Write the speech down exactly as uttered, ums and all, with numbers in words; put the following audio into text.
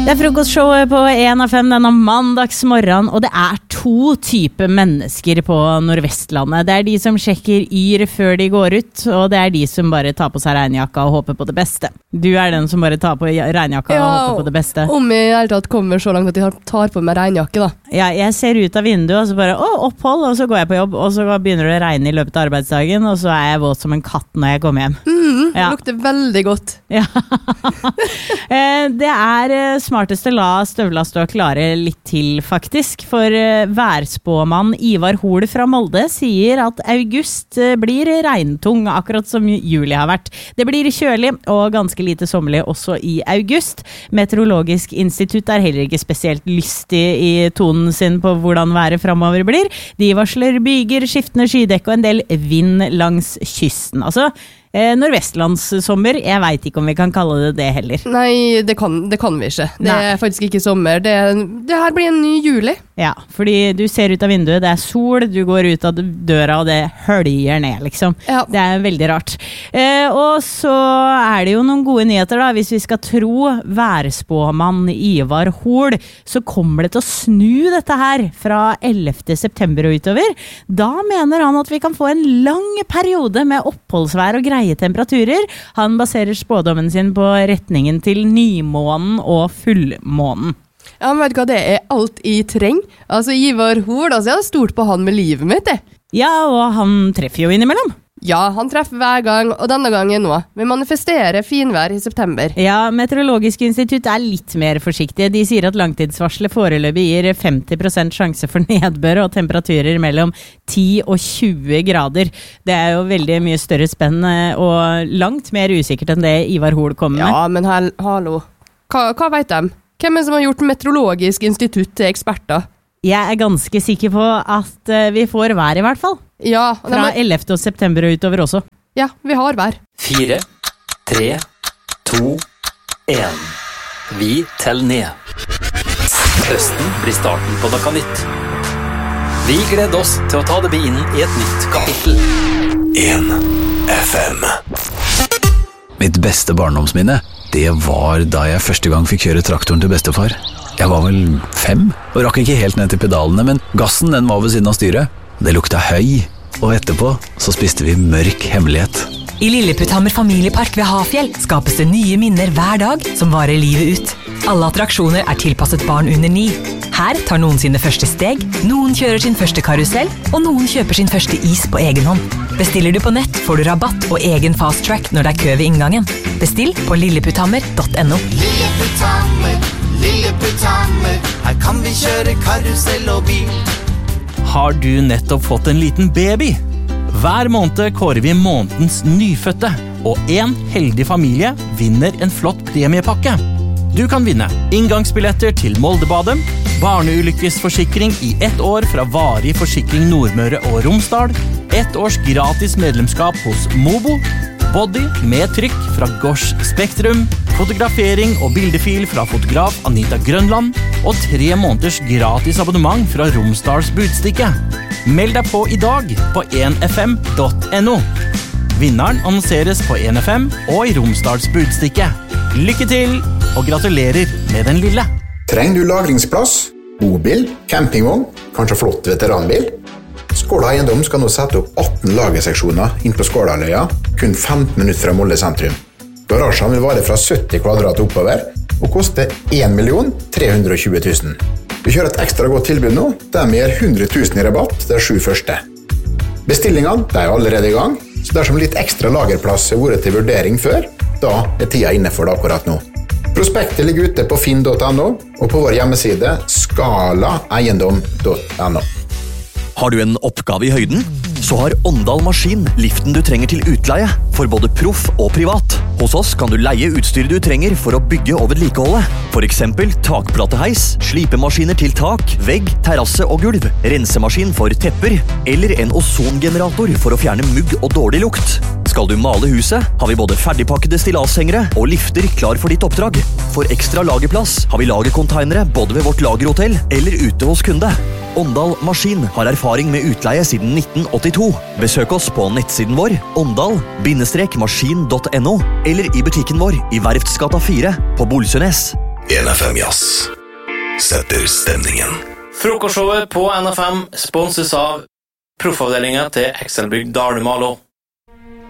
Det er frokostshowet på en av fem denne mandagsmorgen, og det er to typer mennesker på Nordvestlandet. Det er de som sjekker yr før de går ut, og det er de som bare tar på seg regnjakka og håper på det beste. Du er den som bare tar på regnjakka ja, og håper på det beste. Om jeg i hele tatt kommer så langt at jeg tar på meg regnjakke da. Ja, jeg ser ut av vinduet, og så bare, å, opphold, og så går jeg på jobb, og så begynner det å regne i løpet av arbeidsdagen, og så er jeg våt som en katt når jeg kommer hjem. Mm, det ja. lukter veldig godt. Ja. Det er smarteste la støvla stå klare litt til, faktisk. For værspåmann Ivar Hol fra Molde sier at august blir regntung, akkurat som juli har vært. Det blir kjølig og ganske lite sommerlig også i august. Meteorologisk institutt er heller ikke spesielt lystig i tonen sin på hvordan været fremover blir. De varsler byger, skiftende skydekk og en del vind langs kysten. Altså, Nordvestlandssommer, jeg vet ikke om vi kan kalle det det heller. Nei, det kan, det kan vi ikke. Det Nei. Er faktisk ikke sommer. Det, det her blir en ny juli. Ja, fordi du ser ut av vinduet, det er sol, du går ut av døra og det høljer ned, liksom. Ja. Det er veldig rart. Eh, og så er det jo noen gode nyheter da, hvis vi skal tro værspåmann Ivar Hol, så kommer det til å snu dette her fra ellevte september og utover. Da mener han at vi kan få en lang periode med oppholdsvær og greie temperaturer. Han baserer spådommen sin på retningen til nymånen og fullmånen. Ja, men vet du hva, det er alt i treng. Altså, Ivar Hol, altså, jeg har stort på han med livet mitt, det. Ja, og han treffer jo innimellom. Ja, han treffer hver gang, og denne gangen nå. Vi manifesterer finvær i september. Ja, Meteorologisk institutt er litt mer forsiktige. De sier at langtidsvarslet foreløpig gir femti prosent sjanse for nedbør og temperaturer mellom ti og tjue grader. Det er jo veldig mye større spenn og langt mer usikkert enn det Ivar Hol kommer med. Ja, men hal hallo. Hva, hva vet de? Hvem er det som har gjort Meteorologisk institutt til eksperter? Jeg er ganske sikker på at vi får vær i hvert fall. Ja. Fra ellevte september og utover også. Ja, vi har vær. Fire, tre, to, en. Vi teller ned. Høsten blir starten på noe nytt. Vi gleder oss til å ta det inn i et nytt kapittel. en F M. Mitt beste barndomsminne, det var da jeg første gang fikk kjøre traktoren til bestefar. Jeg var vel fem, og rakk ikke helt ned til pedalene, men gassen den var ved siden av styret. Det lukta høy, og etterpå så spiste vi mørk hemmelighet. I Lilleputthammer familiepark ved Hafjell skapes det nye minner hver dag som varer livet ut. Alle attraksjoner er tilpasset barn under ni. Her tar noen sine første steg, noen kjører sin første karusell, og noen kjøper sin første is på egen hånd. Bestiller du på nett, får du rabatt og egen fast track når det er kø ved inngangen. Bestill på lilleputthammer punktum no. Lilleputthammer, Lilleputthammer, her kan vi kjøre karusell og bil. Har du nettopp fått en liten baby? Hver måned kårer vi månedens nyfødte, og en heldig familie vinner en flott premiepakke. Du kan vinne inngangsbilletter til Moldebadet, barneulykkesforsikring i ett år fra Varig Forsikring Nordmøre og Romsdal, ett års gratis medlemskap hos Mobo, body med trykk fra Gosh Spektrum, fotografering og bildefil fra fotograf Anita Grønland, og tre måneders gratis abonnement fra Romsdals Budstikke. Meld deg på i dag på en f m punktum no. Vinneren annonseres på en F M og i Romsdals Budstikke. Lykke til, og gratulerer med den lille. Trenger du lagringsplass, bobil, campingvogn, kanskje flott veteranbil? Skåla Eiendom skal nå sette opp atten lagerseksjoner inn på Skålaløya, kun femten minutter fra Molde sentrum. Garasjen vil vare fra sytti kvadrat oppover, og koste en million tre hundre og tjue tusen. Vi kjører et ekstra godt tilbud nå, der vi gir hundre tusen i rabatt de sju første. Bestillingene de er allerede i gang, så dersom litt ekstra lagerplass har vært til vurdering før, da er tida inne for det akkurat nå. Prospektet ligger ute på finn punktum no og på vår hjemmeside skala eiendom punktum no. Har du en oppgave i høyden? Så har Åndal Maskin liften du trenger til utleie, for både proff og privat. Hos oss kan du leie utstyr du trenger for å bygge og vedlikeholde. For eksempel takplateheis, slipemaskiner til tak, vegg, terrasse og gulv, rensemaskin for tepper, eller en ozongenerator for å fjerne mugg og dårlig lukt. Skal du male huset, har vi både ferdigpakkede stilashengere og lifter klar for ditt oppdrag. For ekstra lagerplass har vi lagercontainere både ved vårt lagerhotell eller ute hos kunde. Åndal Maskin har erfaring med utleie siden nitten åttito. Besøk oss på nettsiden vår åndal maskin punktum no eller i butikken vår i Verftsgata fire på Bolsønes. N F M Jazz setter stemningen. Frokostshowet på N F M sponses av proffavdelingen til Excelbygg Dalmalo.